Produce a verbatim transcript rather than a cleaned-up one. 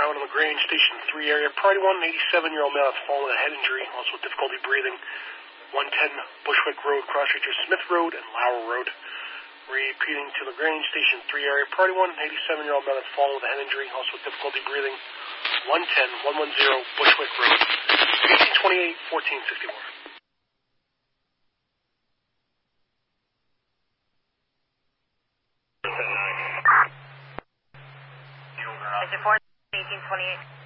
now in the LaGrange Station three area. Priority one, eighty-seven-year-old male has fallen with a head injury, also with difficulty breathing. one ten Bushwick Road, cross streets are Smith Road and Lauer Road. Repeating to LaGrange Station three area. Priority one, eighty-seven-year-old male has fallen with a head injury, also with difficulty breathing. one ten one ten Bushwick Road. eighteen twenty-eight fourteen sixty-one. eighteen twenty-eight